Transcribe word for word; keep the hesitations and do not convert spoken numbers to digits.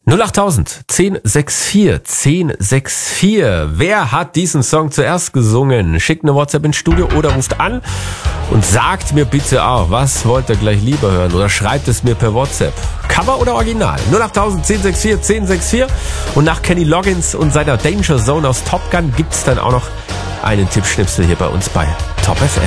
null achttausend zehn sechs vier zehn sechs vier. Wer hat diesen Song zuerst gesungen? Schickt eine WhatsApp ins Studio oder ruft an und sagt mir bitte auch, was wollt ihr gleich lieber hören, oder schreibt es mir per WhatsApp. Cover oder Original? null achttausend zehn sechs vier zehn sechs vier. Und nach Kenny Loggins und seiner Danger Zone aus Top Gun gibt's dann auch noch einen Tippschnipsel hier bei uns bei Top F M.